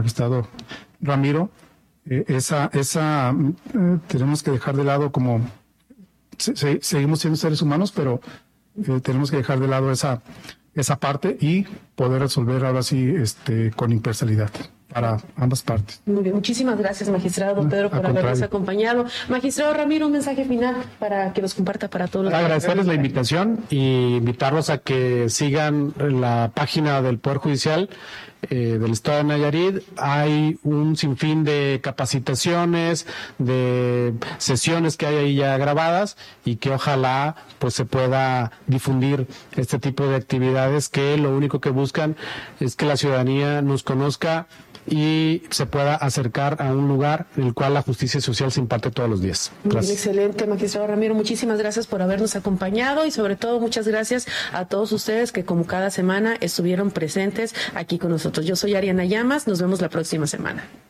magistrado Ramiro, tenemos que dejar de lado como seguimos siendo seres humanos, pero tenemos que dejar de lado esa parte y poder resolver ahora sí con imparcialidad para ambas partes. Muy bien, muchísimas gracias, magistrado Pedro, por habernos acompañado. Magistrado Ramiro, un mensaje final para que nos comparta para todos los. Agradecerles la invitación y invitarlos a que sigan la página del Poder Judicial del Estado de Nayarit. Hay un sinfín de capacitaciones, de sesiones que hay ahí ya grabadas y que ojalá pues se pueda difundir este tipo de actividades que lo único que buscan es que la ciudadanía nos conozca y se pueda acercar a un lugar en el cual la justicia social se imparte todos los días. Gracias. Excelente, magistrado Ramiro. Muchísimas gracias por habernos acompañado y sobre todo muchas gracias a todos ustedes que como cada semana estuvieron presentes aquí con nosotros. Yo soy Ariana Llamas. Nos vemos la próxima semana.